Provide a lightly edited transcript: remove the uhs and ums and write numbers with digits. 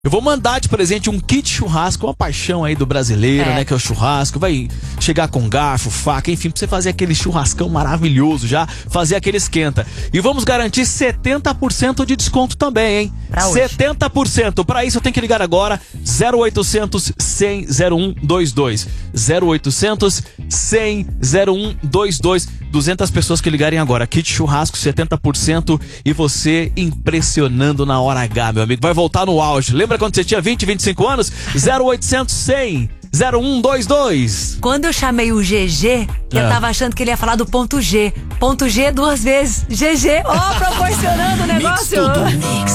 Eu vou mandar de presente um kit churrasco, uma paixão aí do brasileiro, né? Que é o churrasco. Vai chegar com garfo, faca, enfim, pra você fazer aquele churrascão maravilhoso já, fazer aquele esquenta. E vamos garantir 70% de desconto também, hein? 70%. Pra isso eu tenho que ligar agora, 0800 100 0122. 0800 100 0122. 200 pessoas que ligarem agora. Kit churrasco, 70% e você impressionando na hora H, meu amigo. Vai voltar no auge. Lembra quando você tinha 20, 25 anos? 0800 100 0122. Quando eu chamei o GG, eu tava achando que ele ia falar do ponto G. Ponto G 2 vezes. GG, proporcionando o negócio.